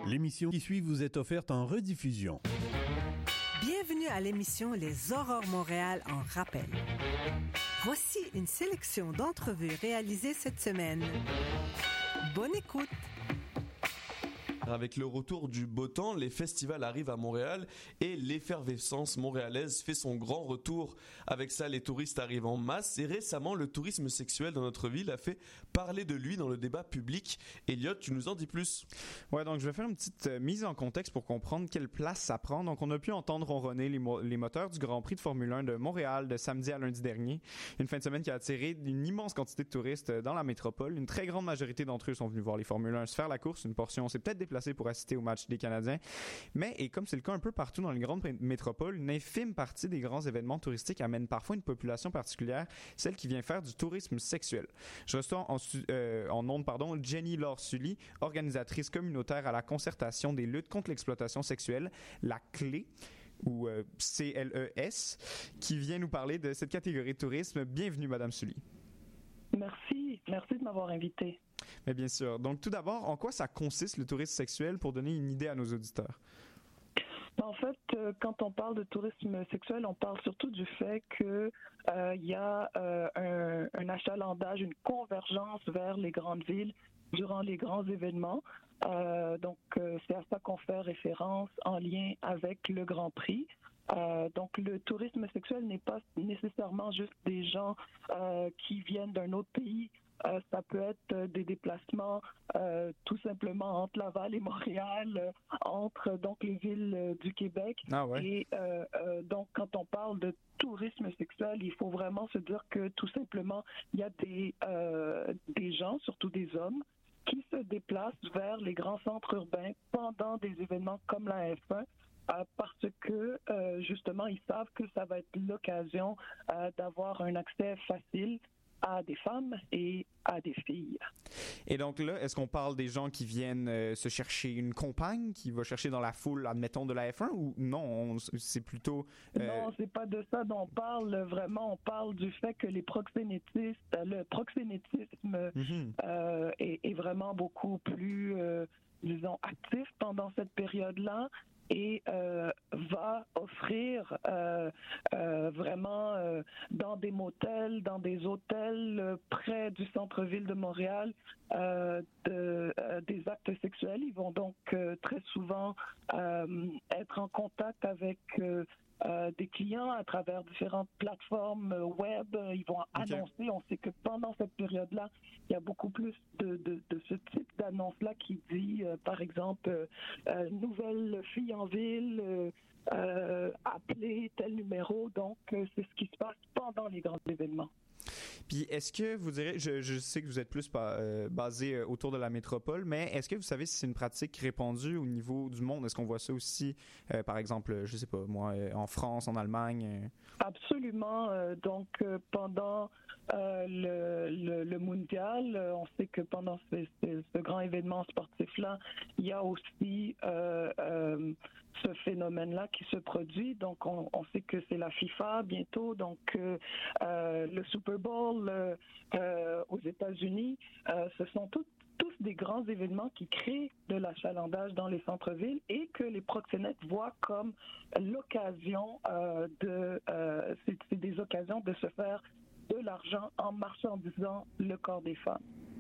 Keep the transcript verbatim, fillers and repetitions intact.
L'émission qui suit vous est offerte en rediffusion. Bienvenue à l'émission Les Aurores Montréal en rappel. Voici une sélection d'entrevues réalisées cette semaine. Bonne écoute! Avec le retour du beau temps, les festivals arrivent à Montréal et l'effervescence montréalaise fait son grand retour. Avec ça, les touristes arrivent en masse et récemment, le tourisme sexuel dans notre ville a fait parler de lui dans le débat public. Elliot, tu nous en dis plus? Ouais, donc je vais faire une petite euh, mise en contexte pour comprendre quelle place ça prend. Donc on a pu entendre ronronner les, mo- les moteurs du Grand Prix de Formule un de Montréal de samedi à lundi dernier. Une fin de semaine qui a attiré une immense quantité de touristes dans la métropole. Une très grande majorité d'entre eux sont venus voir les Formule un se faire la course. Une portion s'est peut-être déplacée pour assister au match des Canadiens. Mais, et comme c'est le cas un peu partout dans les grandes métropoles, une infime partie des grands événements touristiques amène parfois une population particulière, celle qui vient faire du tourisme sexuel. Je reçois en, euh, en ondes, pardon, Jenny Laure-Sully, organisatrice communautaire à la concertation des luttes contre l'exploitation sexuelle, la C L E, ou euh, C L E S, qui vient nous parler de cette catégorie de tourisme. Bienvenue, Madame Sully. Merci, merci de m'avoir invité. Mais bien sûr. Donc, tout d'abord, en quoi ça consiste le tourisme sexuel pour donner une idée à nos auditeurs? En fait, quand on parle de tourisme sexuel, on parle surtout du fait que euh, il y a euh, un, un achalandage, une convergence vers les grandes villes durant les grands événements. Euh, donc, euh, c'est à ça qu'on fait référence en lien avec le Grand Prix. Euh, donc, le tourisme sexuel n'est pas nécessairement juste des gens euh, qui viennent d'un autre pays. Euh, ça peut être euh, des déplacements euh, tout simplement entre Laval et Montréal, euh, entre donc les villes euh, du Québec. Ah ouais. Et euh, euh, donc, quand on parle de tourisme sexuel, il faut vraiment se dire que tout simplement, il y a des euh, des gens, surtout des hommes, qui se déplacent vers les grands centres urbains pendant des événements comme la F un. Euh, parce que, euh, justement, ils savent que ça va être l'occasion euh, d'avoir un accès facile à des femmes et à des filles. Et donc là, est-ce qu'on parle des gens qui viennent euh, se chercher une compagne, qui va chercher dans la foule, admettons, de la F un, ou non, on, c'est plutôt... Euh... Non, c'est pas de ça dont on parle. Vraiment, on parle du fait que les proxénétistes, le proxénétisme mm-hmm. euh, est, est vraiment beaucoup plus, euh, disons, actif pendant cette période-là. Et euh, va offrir euh, euh, vraiment euh, dans des motels, dans des hôtels euh, près du centre-ville de Montréal, euh, de, euh, des actes sexuels. Ils vont donc euh, très souvent euh, être en contact avec euh, Euh, des clients à travers différentes plateformes web. Ils vont okay. annoncer. On sait que pendant cette période-là, il y a beaucoup plus de, de, de ce type d'annonce-là qui dit, euh, par exemple, euh, euh, nouvelle fille en ville, euh, euh, appelez tel numéro. Donc, euh, c'est ce qui se passe pendant les grands événements. Puis est-ce que vous direz, je, je sais que vous êtes plus ba- euh, basé euh, autour de la métropole, mais est-ce que vous savez si c'est une pratique répandue au niveau du monde? Est-ce qu'on voit ça aussi, euh, par exemple, je sais pas, moi, euh, en France, en Allemagne? Euh... Absolument. Euh, donc, euh, pendant euh, le, le, le mondial, euh, on sait que pendant ce, ce, ce grand événement sportif-là, il y a aussi euh, euh, ce phénomène-là qui se produit. Donc, on, on sait que c'est la FIFA bientôt. Donc, euh, euh, le Super Bowl euh, euh, aux États-Unis, euh, ce sont toutes tous des grands événements qui créent de l'achalandage dans les centres-villes et que les proxénètes voient comme l'occasion euh, de... Euh, c'est, c'est des occasions de se faire de l'argent en marchandisant le corps des femmes.